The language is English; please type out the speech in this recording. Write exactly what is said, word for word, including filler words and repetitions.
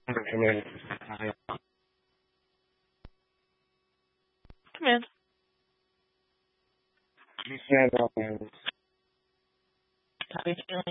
Come in. Come in. You said, um, How are you feeling?